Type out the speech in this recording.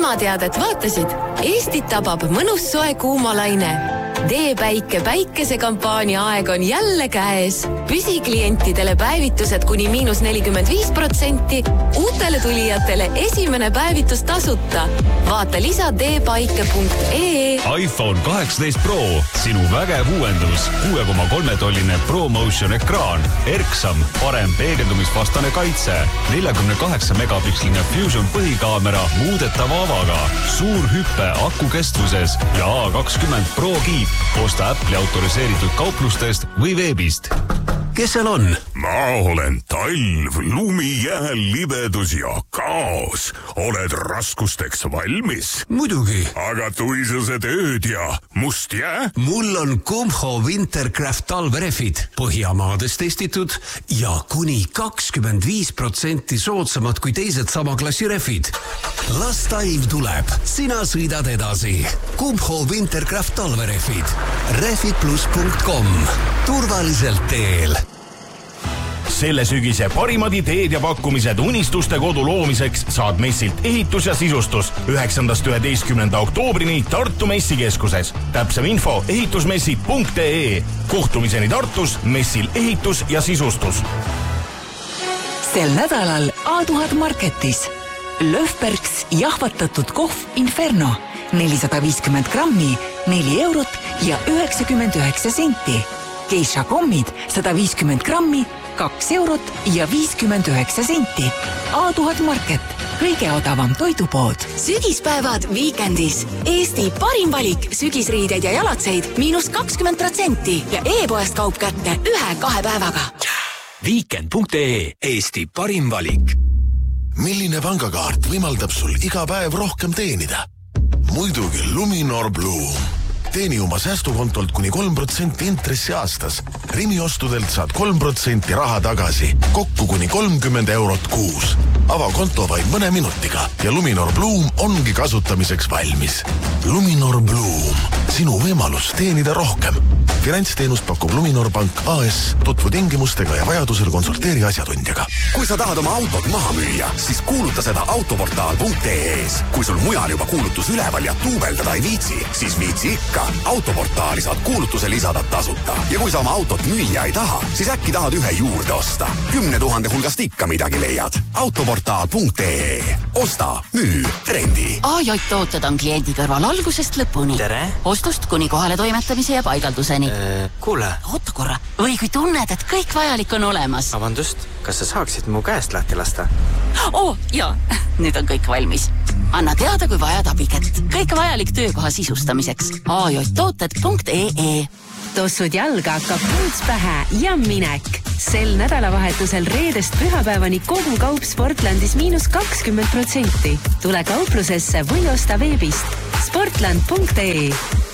ilmateadet vaatasid? Eestit tabab mõnus soe kuumalaine. D-päike päikesekampaania aeg on jälle käes. Püsiklientidele päevitused kuni -45%, uutele tulijatele esimene päevitus tasuta. Vaata lisa dpaike.ee. iPhone 18 Pro, sinu vägev uuendus. 6,3-tolline ProMotion ekraan, erksam, parem peegeldumisvastane kaitse, 48 megapiksline Fusion põhikaamera muudetava avaga, suur hüppe aku kestvuses ja A20 Pro kiip. Osta Apple'i autoriseeritud kauplustest või veebist. Kes seal on? Ma olen talv, lumi, jää, libedus ja kaos. Oled raskusteks valmis? Muidugi. Aga tuisused ööd ja must jää? Mul on Kumho Wintercraft talverefid. Põhjamaades testitud ja kuni 25% soodsamad kui teised sama klassi refid. Las talv tuleb. Sina sõidad edasi. Kumho Wintercraft talverefid. Refidplus.com. Turvaliselt teel. Selle sügise parimad ideed ja pakkumised unistuste kodu loomiseks saad messilt ehitus ja sisustus 9.–11. oktoobrini Tartu messikeskuses. Täpsem info ehitusmessid.ee. Kohtumiseni Tartus messil ehitus ja sisustus. Sel nädalal A1000 Marketis. Löfbergs jahvatatud kohv Inferno 450 grammi, 4 eurot ja 99 senti. Geisha kommid 150 grammi, 2 eurot ja 59 senti. A1000 Market, kõige odavam toidupood. Sügispäevad Weekendis. Eesti parim valik sügisriideid ja jalatseid -20% ja e-poest kaup kätte 1-2 päevaga. Weekend.ee. Eesti parim valik. Milline pangakaart võimaldab sul iga päev rohkem teenida? Muidugi Luminor Bloom. Teeni oma säästukontolt kuni 3% intressi aastas. Rimi ostudelt saad 3% raha tagasi. Kokku kuni 30 eurot kuus. Ava konto vaid mõne minutiga ja Luminor Bloom ongi kasutamiseks valmis. Luminor Bloom. Sinu võimalus teenida rohkem. Finantsteenust pakub Luminor Pank AS. Tutvu tingimustega ja vajadusel konsulteeri asjatundjaga. Kui sa tahad oma autot maha müüa, siis kuuluta seda autoportaal.ee-s. Kui sul mujal juba kuulutus üleval ja tuubeldada ei viitsi, siis viitsi ikka. Autoportaali saad kuulutuse lisada tasuta. Ja kui sa oma autot müüa ei taha, siis äkki tahad ühe juurde osta. 10 000 hulgast ikka midagi leiad. Autoportaal.ee. Osta, müü, trendi. AJ-tooted on kliendi kõrval algusest lõpuni. Tere! Ostust kuni kohale toimetamise ja paigalduseni. Kuule. Oota korra. Või kui tunned, et kõik vajalik on olemas. Vabandust, kas sa saaksid mu käest lahti lasta? Jaa, nüüd on kõik valmis. Anna teada, kui vajad abikätt. Kõik vajalik töökoha sisustamiseks. AJ-tooted.ee. Tossud jalga, hakkab pults pähe ja minek. Sel nädalavahetusel reedest pühapäevani kogu kaup Sportlandis -20%. Tule kauplusesse või osta veebist. Sportland.ee.